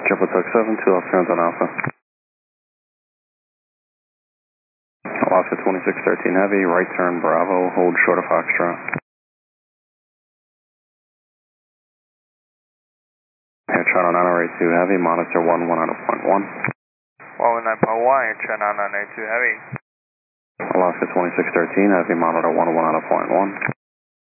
Triple Tuck 7, 2 Oscar on Alpha. Alaska 2613 Heavy, right turn Bravo, hold short of Foxtrot. Air channel 982 Heavy, monitor 11 out of point 1. 119.1, air channel 982 Heavy. Alaska 2613 Heavy, monitor 11 out of point 1.